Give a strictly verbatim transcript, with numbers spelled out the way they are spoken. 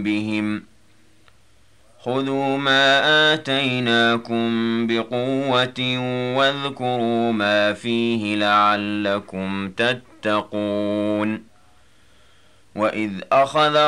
بهم خذوا ما آتيناكم بقوة واذكروا ما فيه لعلكم تتقون وإذ أخذ